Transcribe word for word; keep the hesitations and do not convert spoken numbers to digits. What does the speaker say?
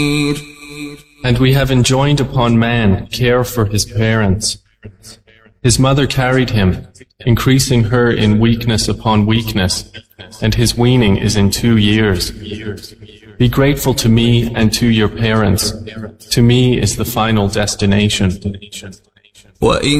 And we have enjoined upon man care for his parents. His mother carried him, increasing her in weakness upon weakness, and his weaning is in two years. Be grateful to me and to your parents. To me is the final destination.